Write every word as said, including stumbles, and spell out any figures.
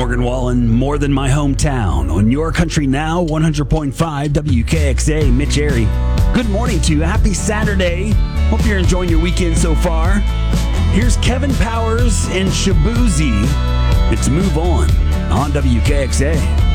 Morgan Wallen, More Than My Hometown, on Your Country Now, one hundred point five W K X A, Mitch Airy. Good morning to you. Happy Saturday. Hope you're enjoying your weekend so far. Here's Kevin Powers and Shabuzi. It's Move On on W K X A.